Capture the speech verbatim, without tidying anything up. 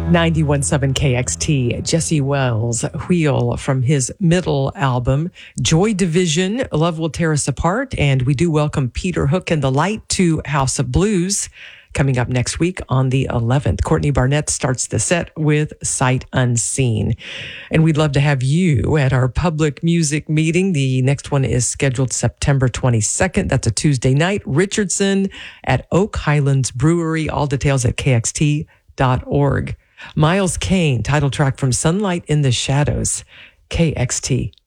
ninety-one point seven K X T, Jesse Wells, Wheel from his middle album, Joy Division, Love Will Tear Us Apart. And we do welcome Peter Hook and the Light to House of Blues coming up next week on the eleventh. Courtney Barnett starts the set with Sight Unseen. And we'd love to have you at our public music meeting. The next one is scheduled September twenty-second. That's a Tuesday night. Richardson at Oak Highlands Brewery. All details at K X T dot org. Miles Kane, title track from Sunlight in the Shadows, K X T.